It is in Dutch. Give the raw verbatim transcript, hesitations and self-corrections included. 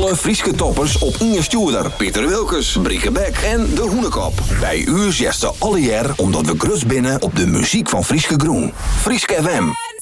Alle Frieske toppers op Inge Stuurder, Pieter Wilkes, Brieke Beck en De Hoenekop. Bij u zitten alle jaar omdat we grut binnen op de muziek van Frieske Groen. Frieske F M.